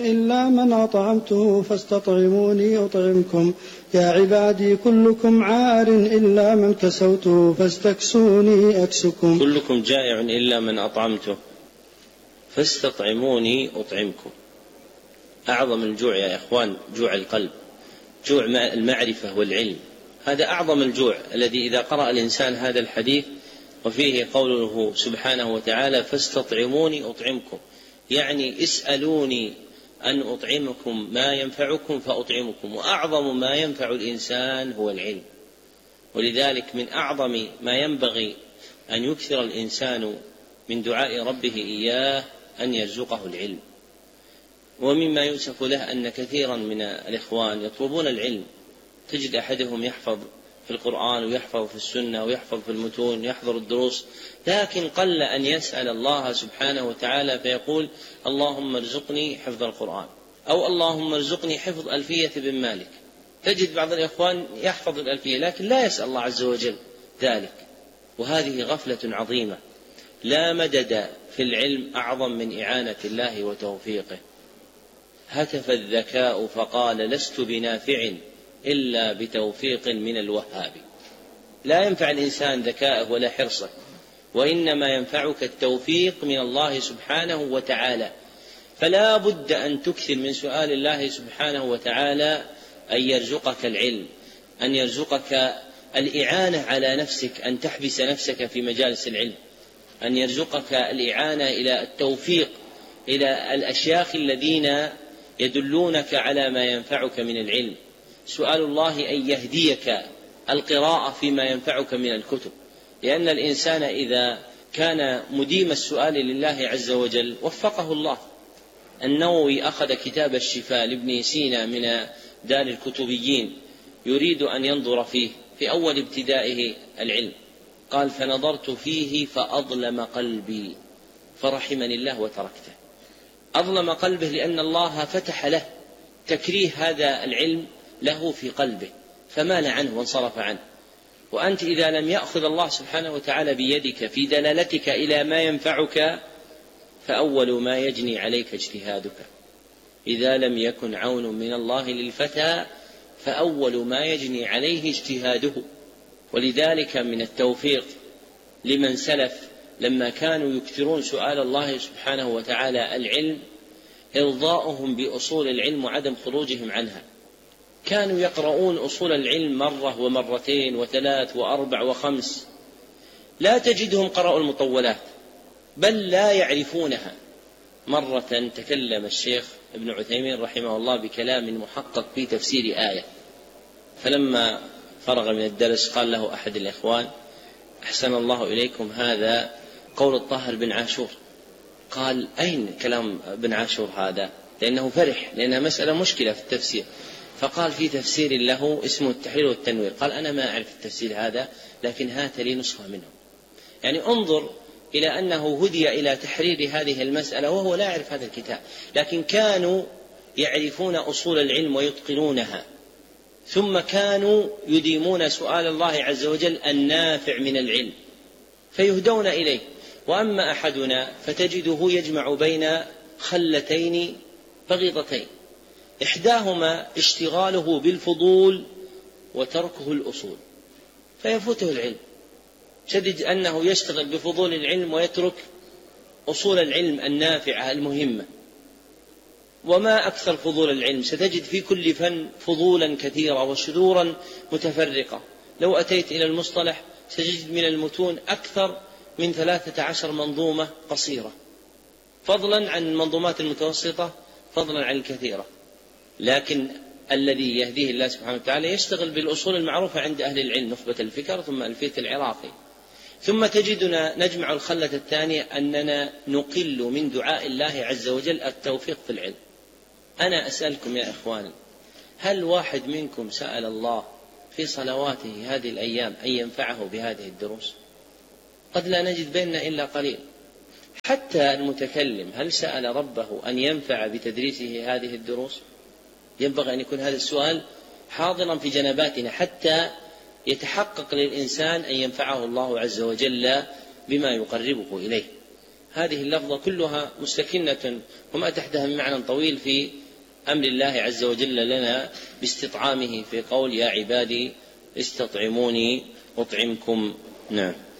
إلا من أطعمته فاستطعموني أطعمكم. يا عبادي كلكم عار إلا من كسوته فاستكسوني أكسكم. كلكم جائع إلا من أطعمته فاستطعموني أطعمكم. أعظم الجوع يا إخوان جوع القلب، جوع المعرفة والعلم، هذا أعظم الجوع الذي إذا قرأ الإنسان هذا الحديث وفيه قوله سبحانه وتعالى فاستطعموني أطعمكم، يعني اسألوني أن أطعمكم ما ينفعكم فأطعمكم. وأعظم ما ينفع الإنسان هو العلم، ولذلك من أعظم ما ينبغي أن يكثر الإنسان من دعاء ربه إياه أن يرزقه العلم. ومما يؤسف له أن كثيرا من الإخوان يطلبون العلم، تجد أحدهم يحفظ في القرآن ويحفظ في السنة ويحفظ في المتون ويحضر الدروس، لكن قل أن يسأل الله سبحانه وتعالى فيقول اللهم ارزقني حفظ القرآن، أو اللهم ارزقني حفظ ألفية بن مالك. تجد بعض الإخوان يحفظ الألفية لكن لا يسأل الله عز وجل ذلك، وهذه غفلة عظيمة. لا مدد في العلم أعظم من إعانة الله وتوفيقه. هتف الذكاء فقال لست بنافع إلا بتوفيق من الوهاب. لا ينفع الإنسان ذكاءه ولا حرصه، وإنما ينفعك التوفيق من الله سبحانه وتعالى. فلا بد أن تكثر من سؤال الله سبحانه وتعالى أن يرزقك العلم، أن يرزقك الإعانة على نفسك، أن تحبس نفسك في مجالس العلم، أن يرزقك الإعانة إلى التوفيق إلى الأشياخ الذين يدلونك على ما ينفعك من العلم. سؤال الله أن يهديك القراءة فيما ينفعك من الكتب، لأن الإنسان إذا كان مديم السؤال لله عز وجل وفقه الله. النووي أخذ كتاب الشفاء لابن سينا من دار الكتبيين يريد أن ينظر فيه في أول ابتدائه العلم، قال فنظرت فيه فأظلم قلبي فرحمني الله وتركته. أظلم قلبه لأن الله فتح له تكريه هذا العلم له في قلبه فمال عنه وانصرف عنه. وأنت إذا لم يأخذ الله سبحانه وتعالى بيدك في دلالتك إلى ما ينفعك فأول ما يجني عليك اجتهادك. إذا لم يكن عون من الله للفتى فأول ما يجني عليه اجتهاده. ولذلك من التوفيق لمن سلف لما كانوا يكثرون سؤال الله سبحانه وتعالى العلم إرضاؤهم بأصول العلم وعدم خروجهم عنها. كانوا يقرؤون أصول العلم مرة ومرتين وثلاث وأربع وخمس، لا تجدهم قرأوا المطولات بل لا يعرفونها. مرة تكلم الشيخ ابن عثيمين رحمه الله بكلام محقق في تفسير آية، فلما فرغ من الدرس قال له أحد الإخوان أحسن الله إليكم هذا قول الطاهر بن عاشور. قال أين كلام بن عاشور هذا؟ لأنه فرح لأنها مسألة مشكلة في التفسير. فقال في تفسير له اسمه التحرير والتنوير. قال أنا ما أعرف التفسير هذا لكن هات لي نسخة منه. يعني انظر إلى أنه هدي إلى تحرير هذه المسألة وهو لا يعرف هذا الكتاب، لكن كانوا يعرفون أصول العلم ويتقنونها، ثم كانوا يديمون سؤال الله عز وجل النافع من العلم فيهدون إليه. وأما أحدنا فتجده يجمع بين خلتين بغيضتين، إحداهما اشتغاله بالفضول وتركه الأصول فيفوته العلم. تجد أنه يشتغل بفضول العلم ويترك أصول العلم النافعة المهمة. وما أكثر فضول العلم، ستجد في كل فن فضولا كثيرة وشذورا متفرقة. لو أتيت إلى المصطلح ستجد من المتون أكثر من 13 منظومة قصيرة، فضلا عن المنظومات المتوسطة، فضلا عن الكثيرة. لكن الذي يهديه الله سبحانه وتعالى يشتغل بالأصول المعروفة عند أهل العلم، نخبة الفكر ثم ألفية العراقي. ثم تجدنا نجمع الخلة الثانية أننا نقل من دعاء الله عز وجل التوفيق في العلم. أنا أسألكم يا إخواني، هل واحد منكم سأل الله في صلواته هذه الأيام أن ينفعه بهذه الدروس؟ قد لا نجد بيننا إلا قليل. حتى المتكلم هل سأل ربه أن ينفع بتدريسه هذه الدروس؟ ينبغي أن يكون هذا السؤال حاضرا في جنباتنا حتى يتحقق للإنسان أن ينفعه الله عز وجل بما يقربه إليه. هذه اللفظة كلها مستكنة وما تحتها من معنى طويل في أمر الله عز وجل لنا باستطعامه في قول يا عبادي استطعموني أطعمكم. نعم.